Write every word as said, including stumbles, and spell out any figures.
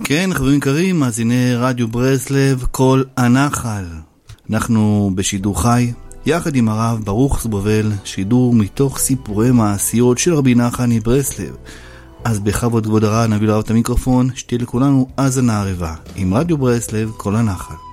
כן, חברים יקרים, מאזיני רדיו ברסלב, כל הנחל. אנחנו בשידור חי, יחד עם הרב ברוך זבובל, שידור מתוך סיפורי מעשיות של רבי נחמן מברסלב. אז בכבוד כבוד הרב נביא לרב את המיקרופון, שתהיה לכולנו האזנה ערבה, עם רדיו ברסלב, כל הנחל.